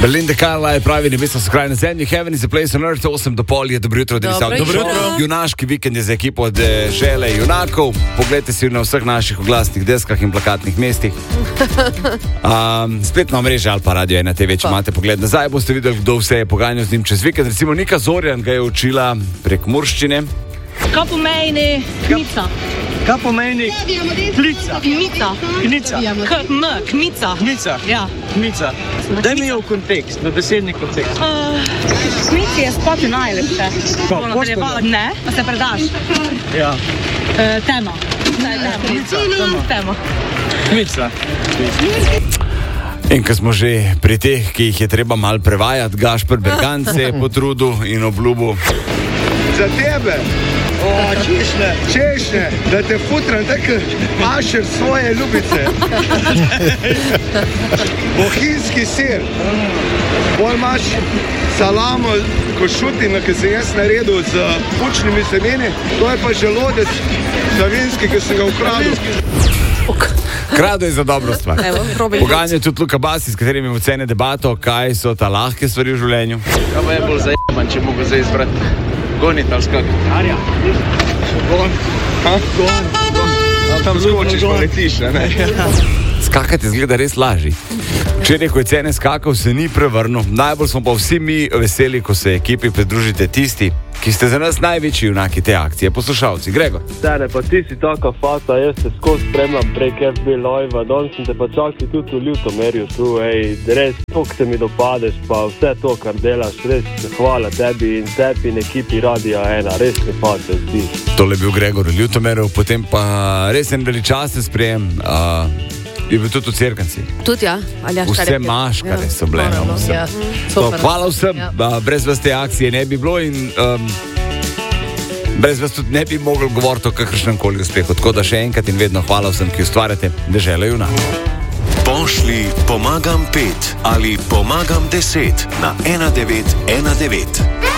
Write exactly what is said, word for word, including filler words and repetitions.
Belinda Carlisle pravi, nebesa so kraj na zemlji, heaven is a place on earth, osem do pol je, dobro jutro, Dobro dobro jutro. Junaški vikend je za ekipo od Žele junakov. Poglejte si na vseh naših oglasnih deskah in plakatnih mestih. Um, spletno mreže ali pa Radio ena te ve, če imate pogled nazaj, boste videli, kdo vse je poganjal z njim čez vikend. Recimo Nika Zorjan ga je učila prek murščine. Kaj pomeni kmica? Kaj pomeni klica? Kmica. Kmica. K-m, kmica. Kmica. Ja. Kmica. Daj mi jo v kontekst, v besedni kontekst. Uh, kmici je spati najlepše. Ko, Nadaljevala- Ne, pa se predaš. Ja. Uh, tema. Ne, tema. Kmica, tema. Tema. Kmica. In ko smo že pri teh, ki jih je treba mal prevajati, Gašper Bergant se je potrudil in obljubil. Za tebe, o, češnje, češnje, da te futram tako mašer svoje ljubice. Bohinjski sir, bolj imaš salamo, košutino, ki sem jaz naredil z bučnimi semeni, to je pa želodec savinski, ki sem ga ukradil. Krado je za dobro stvar. Evo, probaj. Poganja tudi Luka Basi, s katerim imamo cene debato, kaj so ta lahke stvari v življenju. Kaj pa je bolj zajeban, če mogo zdaj izbrati? Gonit ali skak? Arja. Gon. Ha? Gon. Tam skočiš, pa letiš, ne? Skakati zgleda res lažji. Včeraj, ko je cene skakal, se ni prevrnil. Najbolj smo pa vsi mi veseli, ko se ekipi pridružite tisti, ki ste za nas največji junaki te akcije, poslušalci. Gregor. Stane, pa ti si taka fata, jaz te skozi spremljam prek F B Live, danes sem te pa čakal tudi v Ljutomerju tu, ej, res, tok se mi dopadeš, pa vse to, kar delaš, res, hvala tebi in tebi in ekipi Radia ena, res te fata zdi. Tole je bil Gregor v Ljutomeru, potem pa res en veličasten sprejem. Uh, je bil tudi v Cerkanci. Tudi ja, ali ja, Vse maškare so bile. Hvala, no, no, vse. ja. To, Super. hvala vsem, Ja. ja. Brez vas te akcije ne bi bilo in um, brez vas tudi ne bi mogli govoriti o kakršnem koli uspehu. Tako da še enkrat in vedno hvala vsem, ki ustvarjate Deželo junakov. Pošli pomagam pet ali pomagam deset na ena devet ena devet.